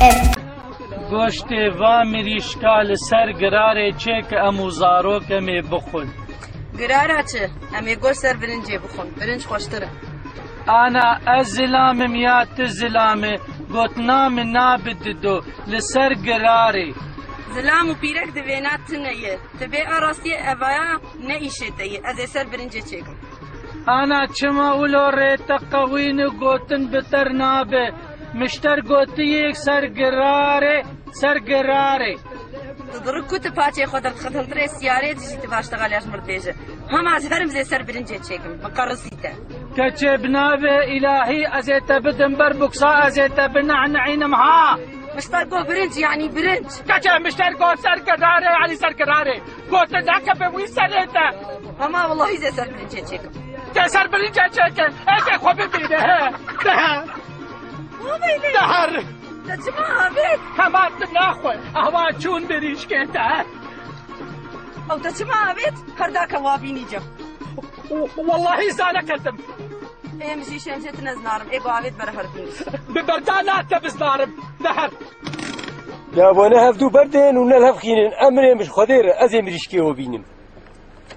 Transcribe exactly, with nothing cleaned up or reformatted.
گۆشتێ وا مریشکا لەسەر گرارێ چێ کە ئەموو زارۆکەمێ بخۆن. گرارە چ؟ ئەمێ گۆشت سەر برنجێ بخۆن، برنج خۆشترە. ئانا ئەس زلامم یا ت زلامێ گوتنا من نابددۆ لەسەر گرارێ. زلام و پیرەک دەوێنات تنەیە، تبێ ئاڕاستیە ئەڤایە نەئیشێتەیە، ئەزێ سەر برنجێ چێکم. ئانا چما ولۆ ڕێتە قەوین و گوتن بتەر نابێ، مشتەر گوتیەک سەر گرارێ سەر گرارێ. دڕک کوتە پاچێ خۆ دەرخەتەڵترێ سیارێ دژیتە باشتەغالیاش مردێژە. هەماز هەرم زێ سەر برنجێ چێکم، بەقەڕسیتە. کەچێ بنابێ ئیلاهی ئەزێتە بدم بەر بوکسا ئەزێتە بنەعنەعینم ها. مشتەر گۆ برنج یعنی برنج. کەچێ مشتەر گۆ سەر گرارێ یعنی سەر گرارێ. گۆتە داکە بە وی سەرێتە. هەما وەڵڵاهی زێ سەر برنجێ چێکم. تێ سەر برنجێ چێکن، ئێکێ خۆ ببینە هێ. دەهە. دەهەر. دەچما ئاوێت؟ هەمان ناخۆ، ئەوا چوون بریشکێتە. ئەو دەچما ئاوێت؟ هەرداکە وا بینیجە. وەڵڵاهی زانەکەتم. ئێمژی شێنجێت نەزنارم، ئێگۆ ئاوێت بەرە هەربینی. ببەردا ناتە بزنارم، دەهەر. دابۆنە هەفتوو بەردێن و نەلهەفخینن ئەمرێ مش خۆدێرە ئەزێ مریشکێوە بینم.